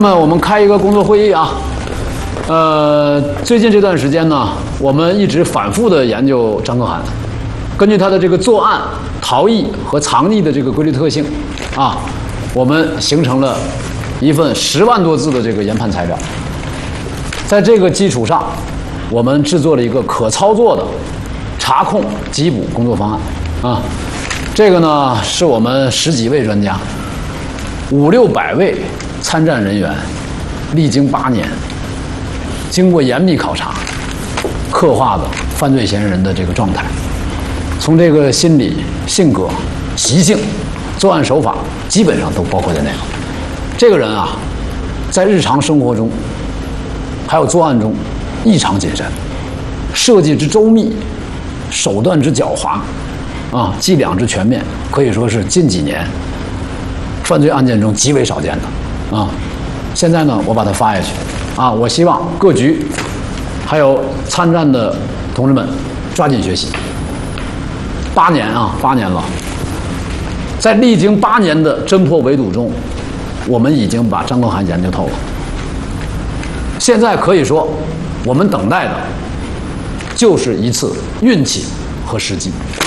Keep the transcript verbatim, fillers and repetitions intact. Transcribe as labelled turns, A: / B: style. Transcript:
A: 那么我们开一个工作会议啊，呃，最近这段时间呢，我们一直反复的研究张可汗，根据他的这个作案、逃逸和藏匿的这个规律特性，啊，我们形成了一份十万多字的这个研判材料。在这个基础上，我们制作了一个可操作的查控缉捕工作方案啊。这个呢，是我们十几位专家，五六百位参战人员，历经八年，经过严密考察，刻画的犯罪嫌疑人的这个状态，从这个心理、性格、习性、作案手法，基本上都包括在内了。这个人啊，在日常生活中，还有作案中，异常谨慎，设计之周密，手段之狡猾，啊，伎俩之全面，可以说是近几年犯罪案件中极为少见的。啊，现在呢，我把它发下去，啊，我希望各局还有参战的同志们抓紧学习。八年啊，八年了，在历经八年的侦破围堵中，我们已经把张可汗研究透了。现在可以说，我们等待的就是一次运气和时机。